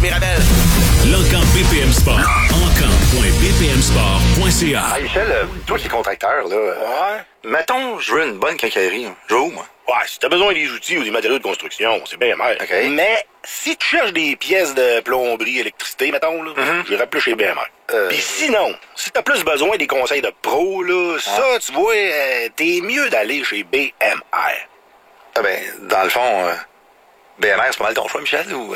Mirabel. L'Encamp BPM Sport. Encamp.bpmsport.ca. Hey Michel, toi qui es contracteur, là. Ouais. Mettons, je veux une bonne quincaillerie. Je vais où, moi? Ouais, si t'as besoin des outils ou des matériaux de construction, c'est bien mal. OK. Mais si tu cherches des pièces de plomberie, électricité, mettons, là, j'irais plus chez BMR. Puis sinon, si t'as plus besoin des conseils de pro, là, ça, tu vois, t'es mieux d'aller chez BMR. Ah ben, dans le fond, BMR, c'est pas mal ton choix, Michel, ou...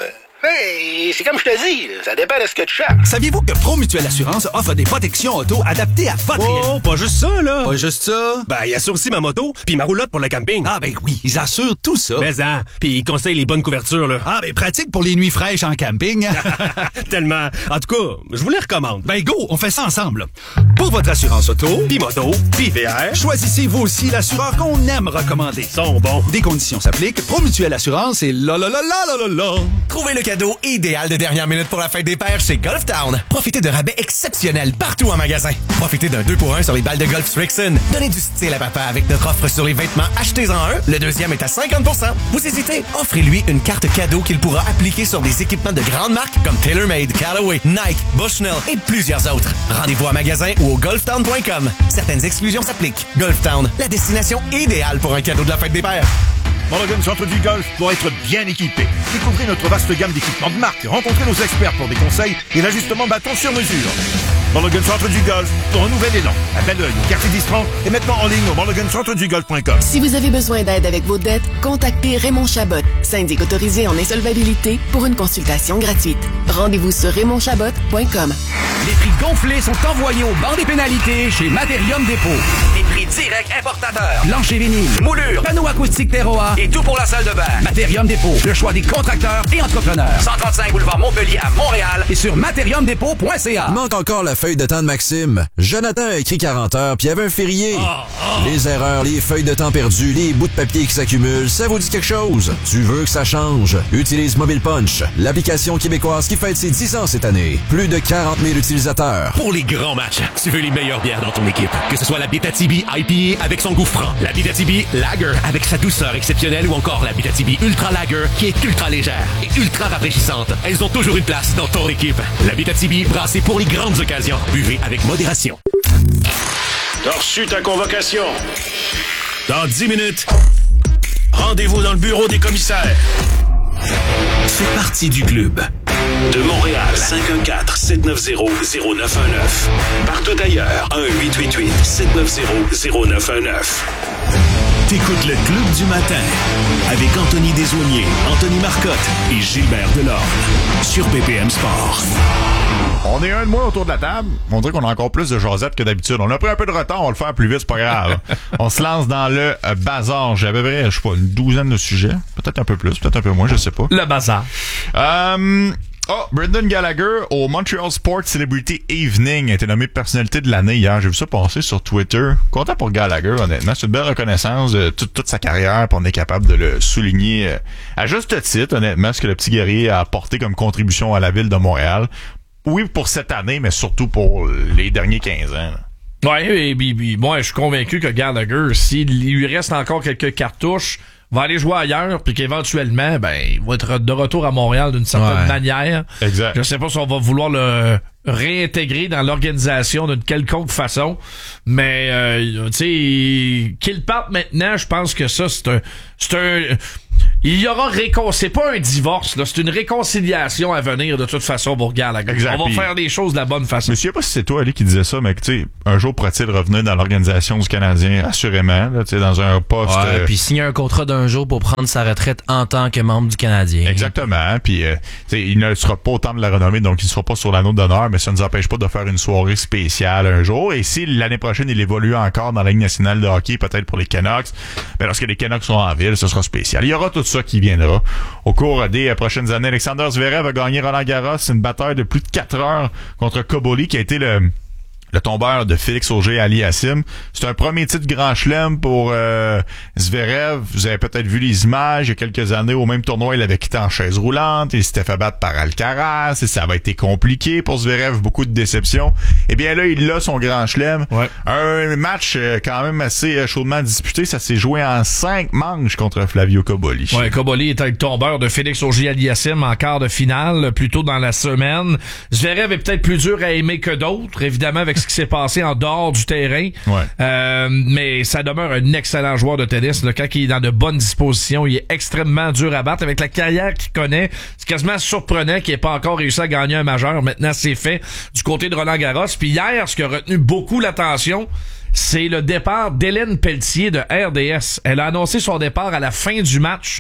Hey, c'est comme je te dis, là, ça dépend de ce que tu cherches. Saviez-vous que Promutuelle Assurance offre des protections auto adaptées à votre Oh, pas juste ça, là. Pas juste ça. Ben, il assure aussi ma moto, puis ma roulotte pour le camping. Ah ben oui, ils assurent tout ça. Mais puis ils conseillent les bonnes couvertures, là. Ah ben pratique pour les nuits fraîches en camping. Tellement. En tout cas, je vous les recommande. Ben go, on fait ça ensemble. Pour votre assurance auto, Puis moto, puis VR. choisissez vous aussi l'assureur qu'on aime recommander. Ils sont bons. Des conditions s'appliquent. Promutuelle Assurance et la la la la la la la. Trouvez le cadeau idéal de dernière minute pour la fête des pères chez Golf Town. Profitez de rabais exceptionnels partout en magasin. Profitez d'un 2 pour 1 sur les balles de golf Strixon. Donnez du style à papa avec notre offre sur les vêtements Achetez-en un. Le deuxième est à 50%. Vous hésitez? Offrez-lui une carte cadeau qu'il pourra appliquer sur des équipements de grandes marques comme TaylorMade, Callaway, Nike, Bushnell et plusieurs autres. Rendez-vous à magasin ou au golftown.com. Certaines exclusions s'appliquent. Golf Town, la destination idéale pour un cadeau de la fête des pères. Mulligan Centre du Golf doit être bien équipé. Découvrez notre vaste gamme d'équipements de marque. Rencontrez nos experts pour des conseils et l'ajustement bâton sur mesure. Mulligan Centre du Golf pour un nouvel élan. À Belleuil, au quartier d'Istran et maintenant en ligne au mulligancentredugolf.com. Si vous avez besoin d'aide avec vos dettes, contactez Raymond Chabot, syndic autorisé en insolvabilité, pour une consultation gratuite. Rendez-vous sur raymondchabot.com. Les prix gonflés sont envoyés au banc des pénalités chez Matérium Dépôt. Des prix directs importateurs. Plancher vinyle, Moulure. panneaux acoustiques terroir Et tout pour la salle de bain. Matérium Dépôt, le choix des contracteurs et entrepreneurs. 135 boulevard Montpellier à Montréal. Et sur matériumdépôt.ca. Manque encore la feuille de temps de Maxime. Jonathan a écrit 40 heures, puis il y avait un férié. Les erreurs, les feuilles de temps perdues, les bouts de papier qui s'accumulent, ça vous dit quelque chose? Tu veux que ça change? Utilise Mobile Punch, l'application québécoise qui fête ses 10 ans cette année. Plus de 40 000 utilisateurs. Pour les grands matchs, tu veux les meilleures bières dans ton équipe. Que ce soit la Abitibi IPA avec son goût franc, la Abitibi Lager avec sa douceur exceptionnelle ou encore la Abitibi Ultra Lager qui est ultra légère et ultra rafraîchissante. Elles ont toujours une place dans ton équipe. La Abitibi brassée pour les grandes occasions. Buvez avec modération. T'as reçu ta convocation. Dans 10 minutes, rendez-vous dans le bureau des commissaires. Fais partie du club. De Montréal, 514-790-0919. Partout ailleurs, 1-888-790-0919. T'écoutes le Club du matin avec Anthony Desaulniers, Anthony Marcotte et Gilbert Delorme sur BPM Sport. On est un de moins autour de la table. On dirait qu'on a encore plus de jasette que d'habitude. On a pris un peu de retard, on va le faire plus vite, c'est pas grave. On se lance dans le bazar. J'ai à peu près, je sais pas, une douzaine de sujets. Peut-être un peu plus, peut-être un peu moins, je sais pas. Le bazar. Brendan Gallagher au Montreal Sports Celebrity Evening a été nommé personnalité de l'année hier. J'ai vu ça passer sur Twitter. Content pour Gallagher, honnêtement. C'est une belle reconnaissance de toute sa carrière, puis on est capable de le souligner à juste titre, honnêtement, ce que le petit guerrier a apporté comme contribution à la ville de Montréal. Oui, pour cette année, mais surtout pour les derniers 15 ans. Ouais, et moi, je suis convaincu que Gallagher, s'il lui reste encore quelques cartouches, va aller jouer ailleurs, puis qu'éventuellement, il va être de retour à Montréal d'une certaine manière. Exact. Je sais pas si on va vouloir le réintégrer dans l'organisation d'une quelconque façon, mais tu sais, qu'il parte maintenant, je pense que ça, c'est un il y aura c'est pas un divorce, là, c'est une réconciliation à venir de toute façon pour Gallagher. Exact. On va faire les choses de la bonne façon. Je sais pas si c'est toi, Ali, qui disait ça, mais tu sais, un jour pourra-t-il revenir dans l'organisation du Canadien, assurément, là, tu sais, dans un poste. Ouais, puis signer un contrat d'un jour pour prendre sa retraite en tant que membre du Canadien. Exactement. Puis, tu sais, il ne sera pas au temps de la renommée, donc il ne sera pas sur l'anneau d'honneur, mais ça ne nous empêche pas de faire une soirée spéciale un jour. Et si l'année prochaine, il évolue encore dans la Ligue nationale de hockey, peut-être pour les Canucks, ben lorsque les Canucks sont en ville, ce sera spécial. Il y aura tout ça qui viendra. Au cours des prochaines années, Alexander Zverev a gagné Roland Garros, une bataille de plus de 4 heures contre Koboli, qui a été le le tombeur de Félix Auger-Aliassime. C'est un premier titre Grand Chelem pour Zverev. Vous avez peut-être vu les images. Il y a quelques années, au même tournoi, il avait quitté en chaise roulante. Il s'était fait battre par Alcaraz. Et ça avait été compliqué pour Zverev. Beaucoup de déceptions. Eh bien là, il a son Grand Chelem. Ouais. Un match quand même assez chaudement disputé. Ça s'est joué en 5 manches contre Flavio Cobolli. Ouais, Cobolli était le tombeur de Félix Auger-Aliassime en quart de finale, plus tôt dans la semaine. Zverev est peut-être plus dur à aimer que d'autres, évidemment, avec ce qui s'est passé en dehors du terrain. Ouais. Mais ça demeure un excellent joueur de tennis. Là, quand il est dans de bonnes dispositions, il est extrêmement dur à battre. Avec la carrière qu'il connaît, c'est quasiment surprenant qu'il n'ait pas encore réussi à gagner un majeur. Maintenant, c'est fait du côté de Roland Garros. Puis hier, ce qui a retenu beaucoup l'attention, c'est le départ d'Hélène Pelletier de RDS. Elle a annoncé son départ à la fin du match,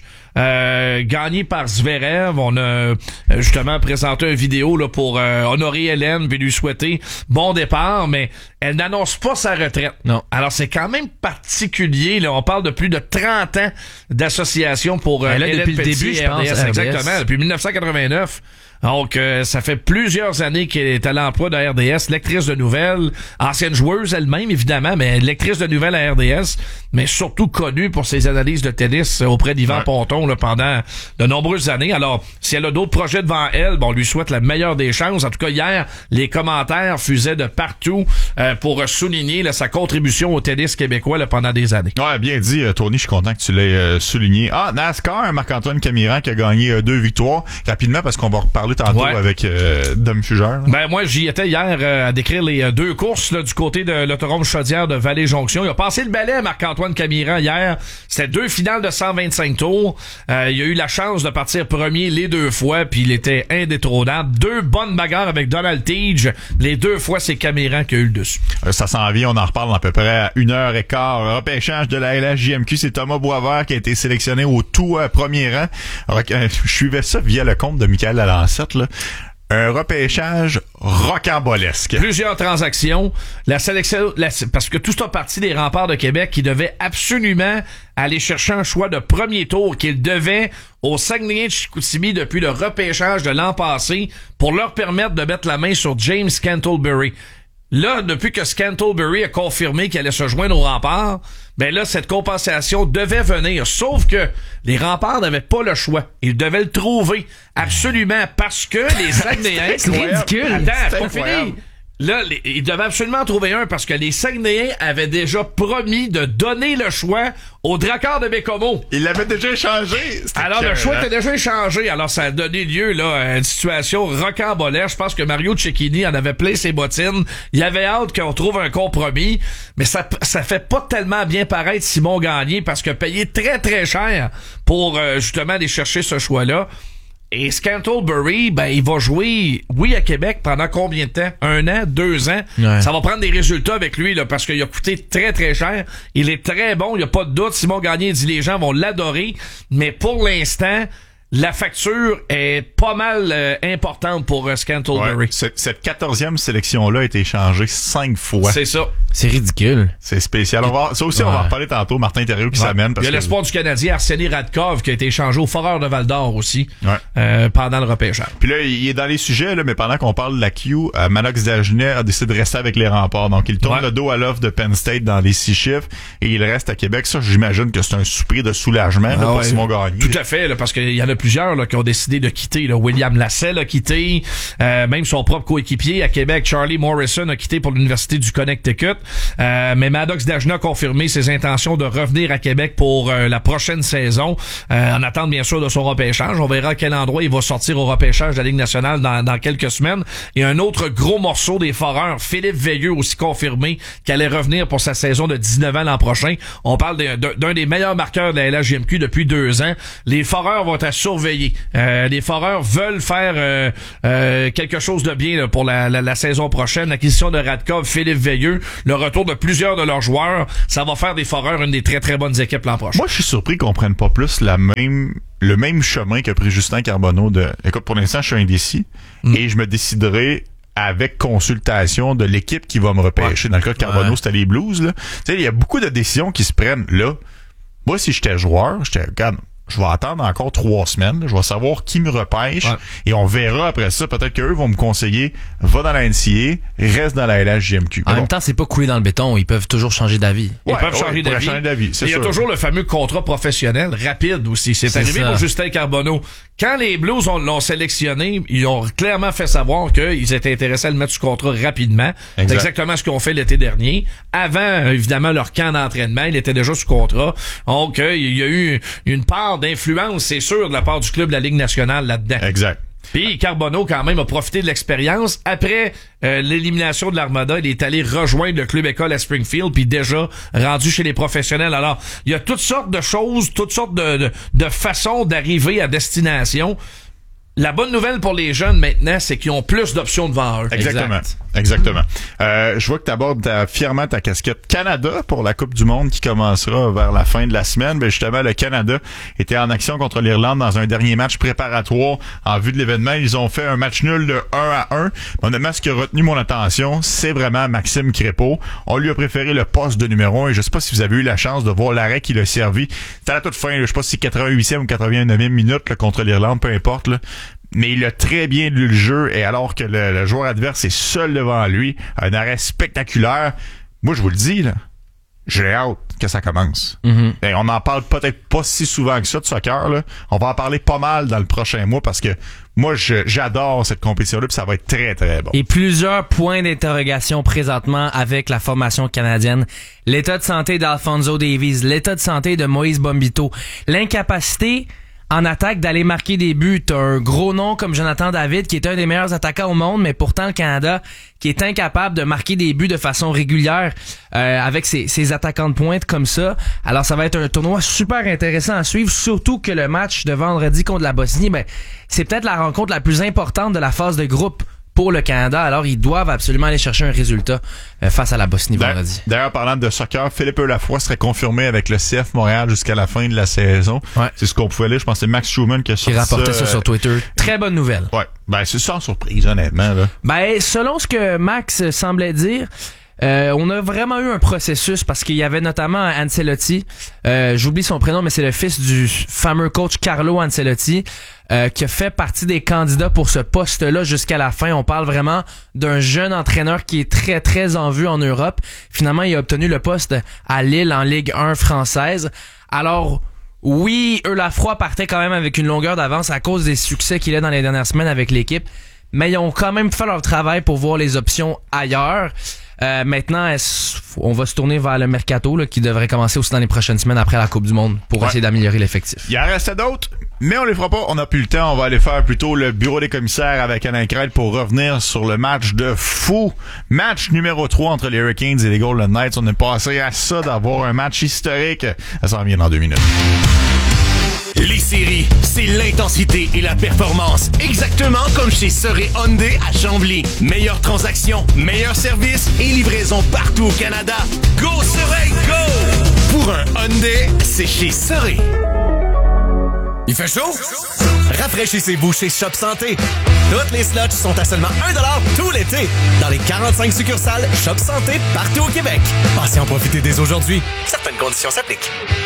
gagné par Zverev. On a justement présenté une vidéo là pour honorer Hélène puis lui souhaiter bon départ, mais elle n'annonce pas sa retraite. Non. Alors c'est quand même particulier. Là, on parle de plus de 30 ans d'association pour Hélène depuis Pelletier, le début, je pense, RDS. Exactement, depuis 1989. Donc, ça fait plusieurs années qu'elle est à l'emploi de RDS, lectrice de nouvelles, ancienne joueuse elle-même, évidemment, mais lectrice de nouvelles à RDS, mais surtout connue pour ses analyses de tennis auprès d'Yvan Ponton là, pendant de nombreuses années. Alors, si elle a d'autres projets devant elle, bon, on lui souhaite la meilleure des chances. En tout cas, hier, les commentaires fusaient de partout pour souligner là, sa contribution au tennis québécois là, pendant des années. Ouais, bien dit, Tony, je suis content que tu l'aies souligné. Ah, NASCAR, Marc-Antoine Camiran qui a gagné 2 victoires. Rapidement, parce qu'on va reparler tantôt avec Dom Fugère. Ben moi j'y étais hier à décrire les 2 courses là, du côté de l'autodrome Chaudière de Vallée-Jonction. Il a passé le balai Marc-Antoine Camiran hier. C'était 2 finales de 125 tours. Il a eu la chance de partir premier les 2 fois, puis il était indétrônable. 2 bonnes bagarres avec Donald Tige. Les 2 fois, c'est Camiran qui a eu le dessus. Ça s'en vient, on en reparle à peu près à 1h15. Le repêchage de la LHJMQ, c'est Thomas Boisvert qui a été sélectionné au tout premier rang. Alors, je suivais ça via le compte de Michael Lalancette. Là. Un repêchage rocambolesque. Plusieurs transactions. La sélection, parce que tout ça parti des Remparts de Québec qui devaient absolument aller chercher un choix de premier tour qu'ils devaient aux Saguenayens de Chicoutimi depuis le repêchage de l'an passé pour leur permettre de mettre la main sur James Scantlebury. Là, depuis que Scantlebury a confirmé qu'il allait se joindre aux Remparts, ben là, cette compensation devait venir. Sauf que les Remparts n'avaient pas le choix. Ils devaient le trouver. Absolument. Parce que les Saguenayens... C'est ridicule. Attends, pas fini. Là, ils devaient absolument trouver un parce que les Saguenayens avaient déjà promis de donner le choix aux Dracars de Bécomo. Ils l'avaient déjà échangé. Alors, le choix était déjà échangé. Alors, ça a donné lieu là à une situation rocambolesque. Je pense que Mario Cecchini en avait plein ses bottines. Il avait hâte qu'on trouve un compromis. Mais ça fait pas tellement bien paraître Simon Gagné parce que payer très, très cher pour justement aller chercher ce choix-là. Et Scantlebury, ben, il va jouer, oui, à Québec pendant combien de temps? 1 an, 2 ans? Ouais. Ça va prendre des résultats avec lui, là, parce qu'il a coûté très, très cher. Il est très bon, il n'y a pas de doute. Simon Gagné dit les gens vont l'adorer. Mais pour l'instant, la facture est pas mal importante pour Scantlebury. Ouais, cette 14e sélection-là a été échangée 5 fois. C'est ça. C'est ridicule. C'est spécial. Ça aussi, on va en reparler tantôt. Martin Thériault qui s'amène. Il y a l'espoir du Canadien, Arseny Radkov, qui a été échangé au Foreur de Val-d'Or aussi, pendant le repêchage. Puis là, il est dans les sujets, là, mais pendant qu'on parle de la Q, Manox Dagenet a décidé de rester avec les Remparts. Donc, il tourne le dos à l'offre de Penn State dans les 6 chiffres et il reste à Québec. Ça, j'imagine que c'est un soupir de soulagement pour Simon Gagné. Tout à fait, là, parce qu'il y en a plusieurs là, qui ont décidé de quitter. Là. William Lassell a quitté, même son propre coéquipier à Québec, Charlie Morrison, a quitté pour l'Université du Connecticut. Mais Maddox Dagenet a confirmé ses intentions de revenir à Québec pour la prochaine saison, en attente bien sûr de son repêchage. On verra à quel endroit il va sortir au repêchage de la Ligue nationale dans quelques semaines. Et un autre gros morceau des Foreurs, Philippe Veilleux, aussi confirmé qu'il allait revenir pour sa saison de 19 ans l'an prochain. On parle d'un des meilleurs marqueurs de la LHJMQ depuis 2 ans. Les Foreurs vont être à surveiller. Les Foreurs veulent faire quelque chose de bien là, pour la saison prochaine. L'acquisition de Radkov, Philippe Veilleux, le retour de plusieurs de leurs joueurs, ça va faire des Foreurs une des très très bonnes équipes l'an prochain. Moi, je suis surpris qu'on prenne pas plus le même chemin qu'a pris Justin Carbonneau. Écoute, pour l'instant, je suis indécis et je me déciderai avec consultation de l'équipe qui va me repêcher. Dans le cas de Carbonneau, c'était les Blues. Tu sais, il y a beaucoup de décisions qui se prennent là. Moi, si j'étais joueur, regarde, je vais attendre encore 3 semaines. Je vais savoir qui me repêche. Ouais. Et on verra après ça. Peut-être qu'eux vont me conseiller, va dans la NCAA, reste dans la LHJMQ. En même temps, c'est pas coulé dans le béton. Ils peuvent toujours changer d'avis. Ils peuvent changer d'avis. Il y a toujours le fameux contrat professionnel rapide aussi. C'est arrivé pour Justin Carbonneau. Quand les Blues l'ont sélectionné, ils ont clairement fait savoir qu'ils étaient intéressés à le mettre sous contrat rapidement. C'est exactement ce qu'ils ont fait l'été dernier. Avant, évidemment, leur camp d'entraînement, il était déjà sous contrat. Donc, il y a eu une part d'influence, c'est sûr, de la part du club de la Ligue nationale là-dedans. Exact. Puis Carbonneau, quand même, a profité de l'expérience. Après l'élimination de l'Armada, il est allé rejoindre le club école à Springfield, puis déjà rendu chez les professionnels. Alors, il y a toutes sortes de choses, toutes sortes de façons d'arriver à destination. La bonne nouvelle pour les jeunes maintenant, c'est qu'ils ont plus d'options devant eux. Exactement. Je vois que tu abordes fièrement ta casquette Canada pour la Coupe du Monde qui commencera vers la fin de la semaine. Ben justement, le Canada était en action contre l'Irlande dans un dernier match préparatoire en vue de l'événement. Ils ont fait un match nul de 1-1. Honnêtement, ce qui a retenu mon attention, c'est vraiment Maxime Crépeau. On lui a préféré le poste de numéro 1 et je sais pas si vous avez eu la chance de voir l'arrêt qu'il a servi. C'était à la toute fin, je sais pas si c'est 88e ou 89e minute là, contre l'Irlande, peu importe. Là. Mais il a très bien lu le jeu et alors que le joueur adverse est seul devant lui, un arrêt spectaculaire, moi je vous le dis, là, j'ai hâte que ça commence. Mm-hmm. Et on en parle peut-être pas si souvent que ça de soccer, là. On va en parler pas mal dans le prochain mois parce que moi j'adore cette compétition-là puis ça va être très très bon. Et plusieurs points d'interrogation présentement avec la formation canadienne. L'état de santé d'Alphonso Davies, l'état de santé de Moïse Bombito, l'incapacité en attaque d'aller marquer des buts. T'as un gros nom comme Jonathan David qui est un des meilleurs attaquants au monde, mais pourtant le Canada qui est incapable de marquer des buts de façon régulière avec ses attaquants de pointe comme ça. Alors ça va être un tournoi super intéressant à suivre, surtout que le match de vendredi contre la Bosnie, c'est peut-être la rencontre la plus importante de la phase de groupe pour le Canada. Alors, ils doivent absolument aller chercher un résultat face à la Bosnie vendredi. D'ailleurs, parlant de soccer, Philippe Eulafroy serait confirmé avec le CF Montréal jusqu'à la fin de la saison. Ouais. C'est ce qu'on pouvait lire. Je pense que c'est Max Schumann qui a sorti rapporté ça sur Twitter. Très bonne nouvelle. Ouais. C'est sans surprise, honnêtement. Là. Selon ce que Max semblait dire, on a vraiment eu un processus parce qu'il y avait notamment Ancelotti, j'oublie son prénom mais c'est le fils du fameux coach Carlo Ancelotti qui a fait partie des candidats pour ce poste-là jusqu'à la fin. On parle vraiment d'un jeune entraîneur qui est très très en vue en Europe. Finalement, il a obtenu le poste à Lille en Ligue 1 française. Alors oui, Eulafroy partait quand même avec une longueur d'avance à cause des succès qu'il a dans les dernières semaines avec l'équipe, mais ils ont quand même fait leur travail pour voir les options ailleurs. Maintenant, on va se tourner vers le mercato là, qui devrait commencer aussi dans les prochaines semaines après la Coupe du Monde pour essayer d'améliorer l'effectif. Il en reste d'autres, mais on les fera pas. On n'a plus le temps. On va aller faire plutôt le bureau des commissaires avec Alain Crête pour revenir sur le match de fou. Match numéro 3 entre les Hurricanes et les Golden Knights. On est passé à ça d'avoir un match historique. Ça s'en vient dans 2 minutes. Les séries, c'est l'intensité et la performance. Exactement comme chez Soré Hyundai à Chambly. Meilleure transaction, meilleur service et livraison partout au Canada. Go Soré, go! Pour un Hyundai, c'est chez Soré. Il fait chaud? Rafraîchissez-vous chez Shop Santé. Toutes les slots sont à seulement 1$ tout l'été dans les 45 succursales Shop Santé partout au Québec. Passez en profiter dès aujourd'hui. Certaines conditions s'appliquent.